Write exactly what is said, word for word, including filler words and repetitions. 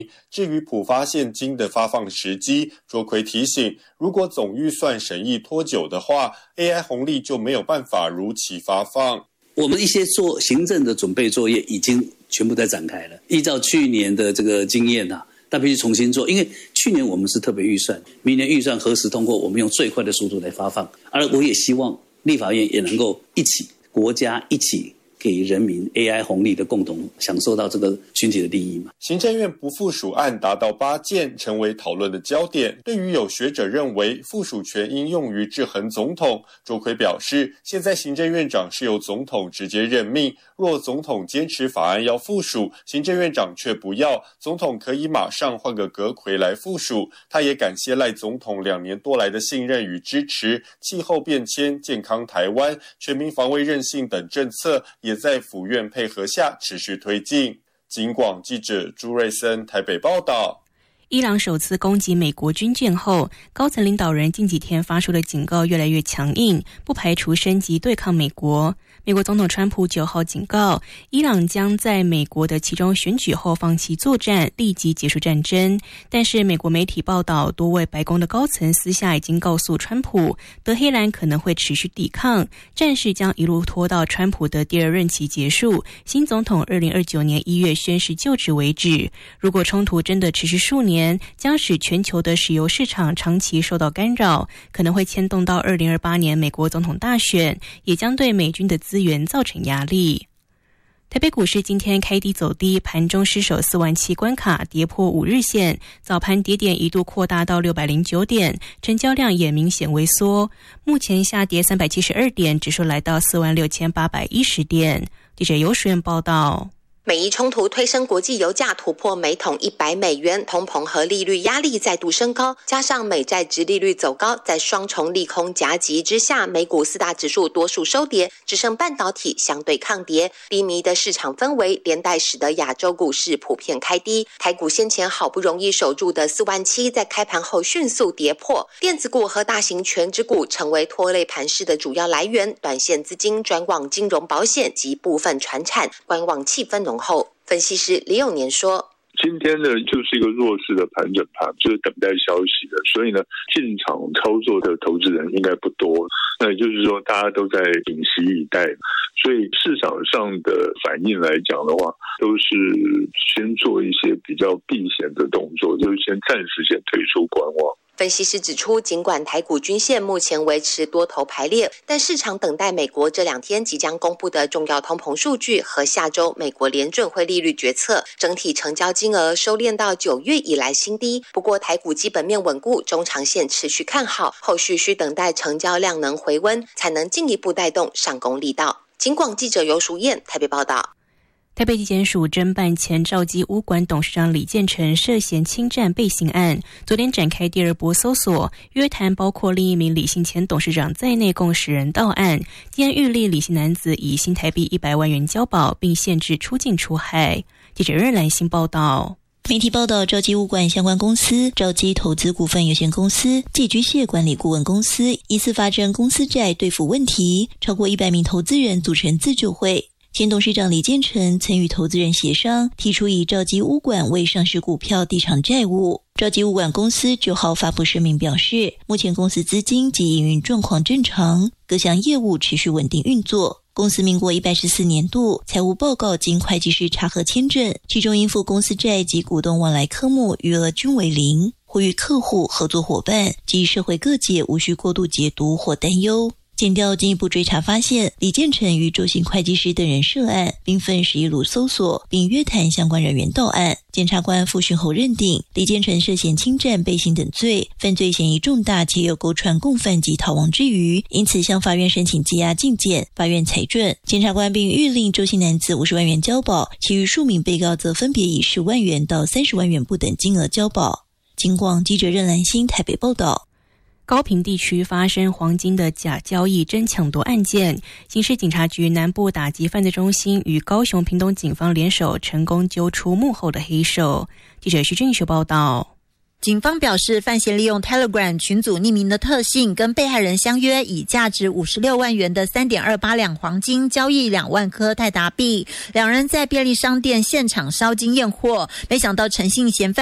至于普发现金的发放时机，卓奎提醒，如果总预算审议拖久的话， A I 红利就没有办法如期发放。 我们一些做行政的准备作业已经全部在展开了，依照去年的这个经验啊，但必须重新做，因为去年我们是特别预算，明年预算何时通过，我们用最快的速度来发放。而我也希望立法院也能够一起，国家一起给人民 A I 红利的共同享受到这个群体的利益嘛。 行政院不附属案达到八件，成为讨论的焦点。对于有学者认为附属权应用于制衡总统，卓奎表示，现在行政院长是由总统直接任命，若总统坚持法案要附属，行政院长却不要，总统可以马上换个阁揆来附属。他也感谢赖总统两年多来的信任与支持，气候变迁、健康台湾、全民防卫韧性等政策也在府院配合下持续推进。警广记者朱瑞森台北报道。 伊朗首次攻击美国军舰后，高层领导人近几天发出的警告越来越强硬，不排除升级对抗美国。美国总统川普九号警告，伊朗将在美国的其中选举后放弃作战，立即结束战争。但是美国媒体报道，多位白宫的高层私下已经告诉川普，德黑兰可能会持续抵抗，战事将一路拖到川普的第二任期结束，新总统二零二九年一月宣誓就职为止。如果冲突真的持续数年，将使全球的石油市场长期受到干扰，可能会牵动到二零二八年美国总统大选，也将对美军的资源造成压力。台北股市今天开低走低，盘中失守四万七关卡，跌破五日线，早盘跌点一度扩大到六百零九点，成交量也明显萎缩，目前下跌三百七十二点，指数来到四万六千八百一十点。记者尤淑燕报道。 美伊冲突推升国际油价突破每桶一百美元，通膨和利率压力再度升高，加上美债殖利率走高，在双重利空夹击之下，美股四大指数多数收跌，只剩半导体相对抗跌。低迷的市场氛围连带使得亚洲股市普遍开低，台股先前好不容易守住的四万七，在开盘后迅速跌破，电子股和大型权值股成为拖累盘势的主要来源，短线资金转往金融保险及部分传产，观望气氛浓厚。分析师李永年说， 今天呢就是一个弱势的盘整盘，就是等待消息的，所以呢进场操作的投资人应该不多，那也就是说大家都在屏息以待，所以市场上的反应来讲的话，都是先做一些比较避险的动作，就是先暂时先退出观望。 分析师指出，尽管台股均线目前维持多头排列，但市场等待美国这两天即将公布的重要通膨数据和下周美国联准会利率决策，整体成交金额收敛到九月以来新低。不过台股基本面稳固，中长线持续看好，后续需等待成交量能回温，才能进一步带动上攻力道。警广记者尤淑燕台北报道。 台北地检署侦办前兆基屋馆董事长李建成涉嫌侵占背信案，昨天展开第二波搜索，约谈包括另一名李姓前董事长在内共十人到案。今天预立李姓男子以新台币一百万元交保，并限制出境出海。记者任兰心报道。 媒体报道，兆基物管相关公司兆基投资股份有限公司寄居蟹管理顾问公司疑似发生公司债兑付问题，超过一百名投资人组成自救会。前董事长李建成曾与投资人协商，提出以兆基物管为上市股票抵偿债务。兆基物管公司九号发布声明表示，目前公司资金及营运状况正常，各项业务持续稳定运作。公司民国一百一十四年度财务报告经会计师查核签证，其中应付公司债及股东往来科目余额均为零，呼吁客户、合作伙伴及社会各界无需过度解读或担忧。检调进一步追查发现，李建成与周姓会计师等人涉案，并分十一路搜索，并约谈相关人员到案。检察官复讯后认定，李建成涉嫌侵占背信等罪，犯罪嫌疑重大，且有勾串共犯及逃亡之余，因此向法院申请羁押禁检，法院裁准。检察官并谕令周姓男子五十万元交保，其余数名被告则分别以十万元到三十万元不等金额交保。警广记者任兰心台北报道。 高屏地区发生黄金的假交易真抢夺案件，刑事警察局南部打击犯罪中心与高雄屏东警方联手，成功揪出幕后的黑手。记者徐俊秀报道。 警方表示，范闲利用 Telegram 群组匿名的特性，跟被害人相约，以价值五十六万元的 三点二八两黄金交易两万颗泰达币。两人在便利商店现场烧金验货，没想到陈姓嫌犯